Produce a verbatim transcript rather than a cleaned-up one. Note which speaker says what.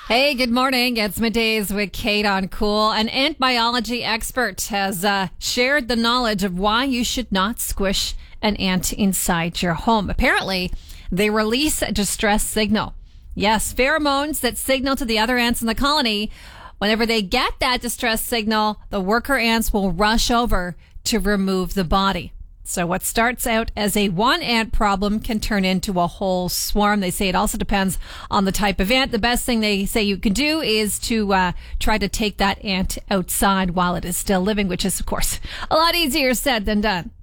Speaker 1: Hey, good morning. It's Middays with Kate on Cool. An ant biology expert has uh, shared the knowledge of why you should not squish an ant inside your home. Apparently, they release a distress signal. Yes, pheromones that signal to the other ants in the colony. Whenever they get that distress signal, the worker ants will rush over to remove the body. So what starts out as a one ant problem can turn into a whole swarm. They say it also depends on the type of ant. The best thing they say you can do is to uh, try to take that ant outside while it is still living, which is, of course, a lot easier said than done.